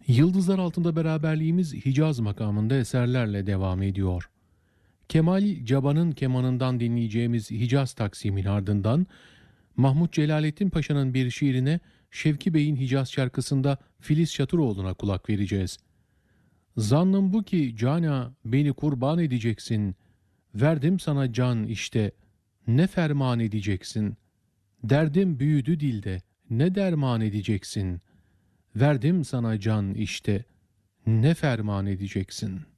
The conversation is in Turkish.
Yıldızlar altında beraberliğimiz Hicaz makamında eserlerle devam ediyor. Kemal Caba'nın kemanından dinleyeceğimiz Hicaz Taksim'in ardından Mahmut Celalettin Paşa'nın bir şiirine Şevki Bey'in Hicaz şarkısında Filiz Şatıroğlu'na kulak vereceğiz. Zannım bu ki cana beni kurban edeceksin, verdim sana can işte, ne ferman edeceksin. Derdim büyüdü dilde, ne derman edeceksin. Verdim sana can işte, ne ferman edeceksin.''